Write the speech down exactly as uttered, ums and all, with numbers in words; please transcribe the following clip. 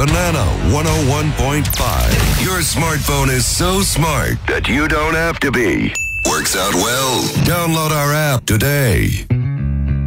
Banana one oh one point five. Your smartphone is so smart that you don't have to be. Works out well. Download our app today.